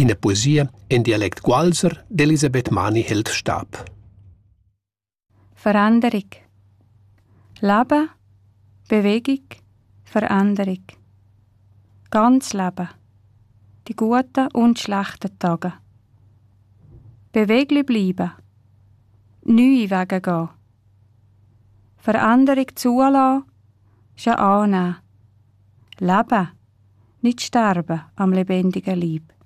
In der Poesie in Dialekt Gualser d'Elisabeth Mani hält Stab. Veränderung. Leben, Bewegung, Veränderung. Ganz Leben. Die guten und schlechten Tage. Beweglich bleiben. Neue Wege gehen. Veränderung zulassen, schon annehmen. Leben, nicht sterben am lebendigen Leib.